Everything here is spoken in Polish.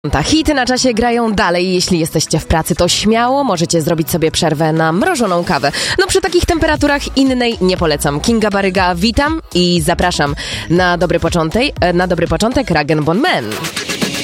Hity na czasie grają dalej. Jeśli jesteście w pracy, to śmiało możecie zrobić sobie przerwę na mrożoną kawę. No przy takich temperaturach innej nie polecam. Kinga Baryga, witam i zapraszam na dobry początek Rag & Bone Man.